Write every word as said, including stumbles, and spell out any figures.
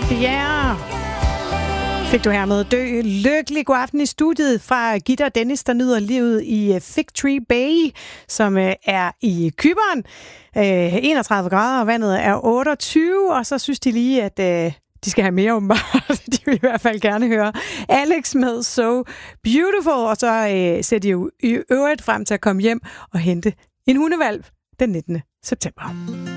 Yeah. Fik du hermed dø. Lykkelig god aften i studiet fra Gitte og Dennis, der nyder livet i Fig Tree Bay, som er i Cypern. enogtredive grader, og vandet er otteogtyve, og så synes de lige, at de skal have mere åbenbart. De vil i hvert fald gerne høre Alex med So Beautiful, og så ser de jo i øvrigt frem til at komme hjem og hente en hundevalp den nittende september.